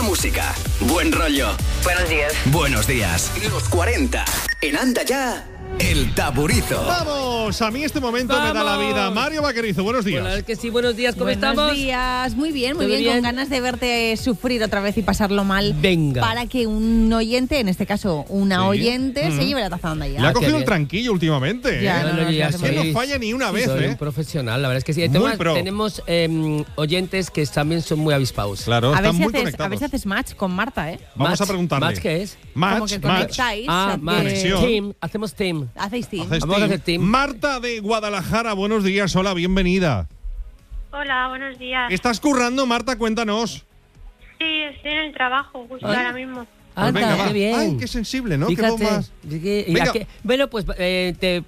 música, buen rollo. Buenos días. Buenos días. Los 40. En Anda Ya, El Taburizo. ¡Vamos! A mí este momento me da la vida. Mario Vaquerizo, buenos días. Hola, que sí, buenos días, ¿cómo estamos? Buenos días, muy bien, ¿Todo bien? con ganas de verte sufrir otra vez y pasarlo mal. Venga. Para que un oyente, en este caso una Sí. oyente, se lleve la taza de Anda Ya. Le ha cogido qué el bien. tranquillo últimamente. Ya, ¿eh? no, no, ya no, Que no sois- falla ni una vez, soy ¿eh? un profesional, la verdad es que sí. Muy Además, pro. tenemos oyentes que también son muy avispados. Claro, A ver, están si muy haces, conectados. a ver si haces match con Marta, ¿eh? Vamos Match. a preguntarle. ¿Match qué es? Como Match, que match. conectáis. Match. Conexión. Team, hacemos team. Hacéis team. Hacéis Vamos a hacer team. Marta de Guadalajara, buenos días. Hola, bienvenida. Hola, buenos días. ¿Estás currando, Marta? Cuéntanos. Sí, estoy en el trabajo justo Ay. ahora mismo. Pues Anda, venga, va. qué bien. Ay, qué sensible, ¿no? Qué Fíjate. bombas. Venga. Bueno, pues te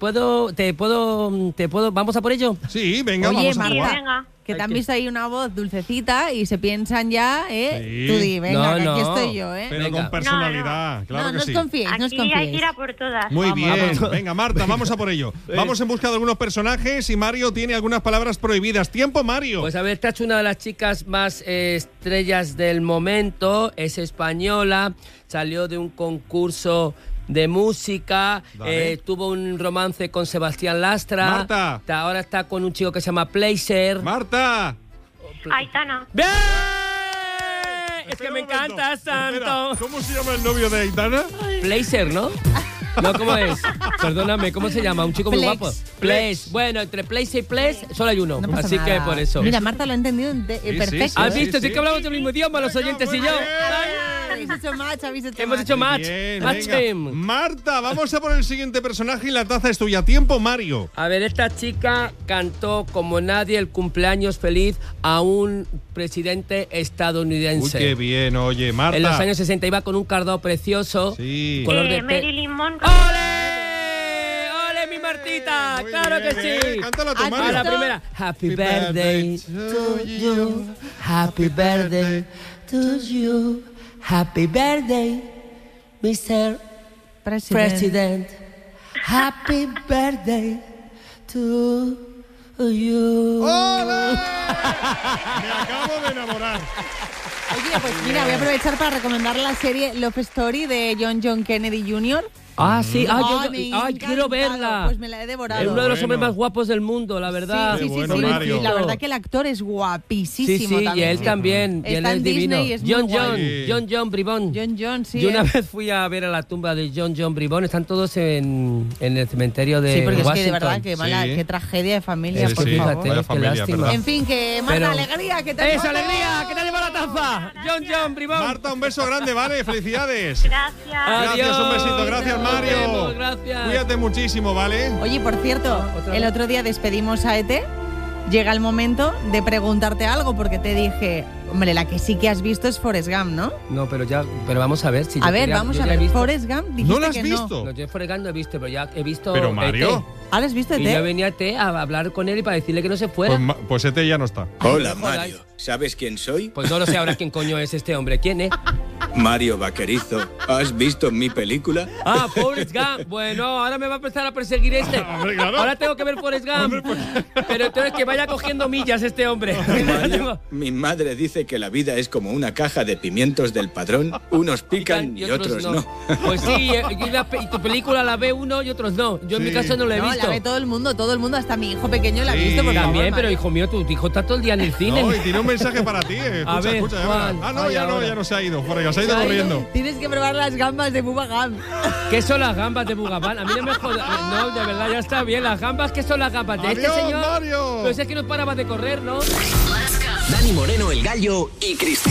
puedo, ¿vamos a por ello? Sí, venga, Oye, vamos a Marta, jugar. venga. que te han Hay que- visto ahí una voz dulcecita y se piensan ya, ¿eh? Sí. Tú di, venga, No, que aquí no. estoy yo, ¿eh? Pero Venga. con personalidad, claro no, que no os sí. confiéis, no os Aquí hay que confiéis. ir a por todas. Muy Vamos. bien. Vamos. Venga, Marta, vamos a por ello. Vamos en busca de algunos personajes y Mario tiene algunas palabras prohibidas. ¡Tiempo, Mario! Pues a ver, esta es una de las chicas más estrellas del momento, es española, salió de un concurso de música, Dale. tuvo un romance con Sebastián Lastra. Marta. Ahora está con un chico que se llama Placer. ¡Marta! Aitana. ¡Bien! Es Espera que me un momento. encanta Espera, tanto. ¿cómo se llama el novio de Aitana? Placer, ¿no? No, ¿cómo es? Perdóname, ¿cómo se llama? Un chico muy Plex. guapo. Plex. Bueno, entre Placer y Plex solo hay uno. No pasa Así que nada. por eso. Mira, Marta lo ha entendido perfecto. ¿Has sí, visto? sí. Sí que hablamos del mismo idioma, los oyentes y yo. Habéis hecho match, habéis hecho Hemos match. hecho match. Bien, Match venga. team. Marta, vamos a por el siguiente personaje y la taza es tuya. ¡Tiempo, Mario! A ver, esta chica cantó como nadie el cumpleaños feliz a un presidente Uy, estadounidense. qué bien, oye, Marta. En los años 60 iba con un cardado precioso. Sí. Color de Marilyn Monroe. ¡Ole! ¡Ole, mi Martita! Muy ¡Claro bien, que sí! Cántala tú, ¿Has Mario. A la visto? primera. Happy birthday to you. Happy birthday to you. Happy birthday, Mr. President. Happy birthday to you. ¡Hola! Me acabo de enamorar. Oye, pues mira, voy a aprovechar para recomendar la serie Love Story de John Kennedy Jr. Ah, sí. Me ha Quiero encantado. verla. Pues me la he devorado. Es uno de los Bueno. hombres más guapos del mundo, la verdad. Sí, sí, sí, bueno, sí, Mario. La verdad que el actor es guapísimo Sí, sí, y también. él también. Y él Está es en divino. Disney y es muy John guay. John Bribón. John, sí. Yo una vez fui a ver a la tumba de John Bribón. Están todos en el cementerio de Sí, porque es Washington. que de verdad que mala, Sí. qué tragedia de familia, Sí, por sí, favor. fíjate, Vaya qué familia, lástima. ¿verdad? En fin, que Marta, Pero- alegría, que te ¡Esa alegría! ¿Qué te ha llevado la taza? John Bribón. Marta, un beso grande, ¿vale? ¡Felicidades! Gracias. Gracias, un besito. Gracias, Nos Mario. vemos, gracias. Cuídate muchísimo, ¿vale? Oye, por cierto, Otra el vez. otro día despedimos a Ete. Llega el momento de preguntarte algo, porque te dije, hombre, la que sí que has visto es Forrest Gump, ¿no? No, pero vamos a ver. Si A yo ver, quería- vamos yo a ya he ver. visto- Forrest Gump, dijiste ¿No la has que visto? No, yo Forrest Gump no he visto, pero ya he visto. Pero Mario. ET. ¿Ahora has visto Y yo Ete? venía a ET a hablar con él y para decirle que no se fuera. Pues este ya no está. Hola, no Mario. jodáis. ¿Sabes quién soy? Pues no lo sé ahora quién coño es este hombre. ¿Quién es? Mario Vaquerizo. ¿Has visto mi película? Ah, Forrest Gump. Bueno, ahora me va a empezar a perseguir este. Hombre, claro. Ahora tengo que ver Forrest Gump. Pero entonces que vaya cogiendo millas este hombre. Mario, mi madre dice que la vida es como una caja de pimientos del Padrón. Unos pican y otros no. Pues sí, y tu película la ve uno y otros no. Yo en mi Sí. caso no la he No, visto. la ve todo el mundo, hasta mi hijo pequeño la ha Sí, visto. Por favor, También, pero Mario. hijo mío, tu hijo está todo el día en el cine. No, y tiene un mensaje para ti. Escucha, ver, escucha, ya Juan. verás. Ah, no, Ay, ya no, ahora. ya no se ha ido. Forrest, se ha ido Ay, corriendo. Tienes que probar las gambas de Bubba Gump. ¿Qué son las gambas de Bugabán? A mí no me jodas. No, de verdad, ya está bien. Las gambas, ¿qué son las gambas? De este Adiós, señor. Mario. Pero si es que no paraba de correr, ¿no? Dani Moreno, el Gallo y Cristina.